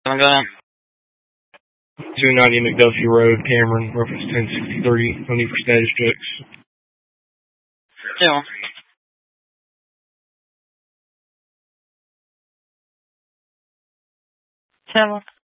I'm going 290 McDuffie Road, Cameron, reference 1063. No need for status checks. 2. Seven.